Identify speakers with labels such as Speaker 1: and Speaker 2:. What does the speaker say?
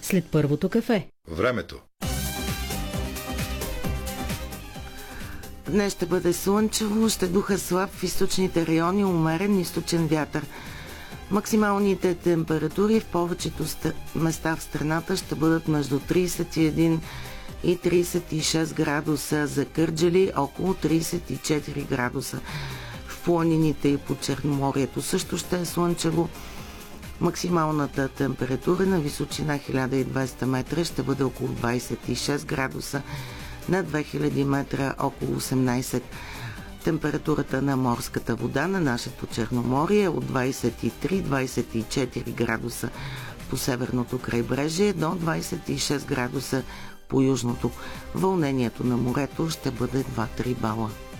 Speaker 1: след първото кафе.
Speaker 2: Времето.
Speaker 3: Днес ще бъде слънчево, ще духа слаб в източните райони, умерен източен вятър. Максималните температури в повечето места в страната ще бъдат между 31 и 36 градуса, за Кърджали около 34 градуса. В планините и по Черноморието също ще е слънчево. Максималната температура на височина 1200 метра ще бъде около 26 градуса, на 2000 метра около 18. Температурата на морската вода на нашето Черноморие е от 23-24 градуса по северното крайбрежие до 26 градуса по южното. Вълнението на морето ще бъде 2-3 бала.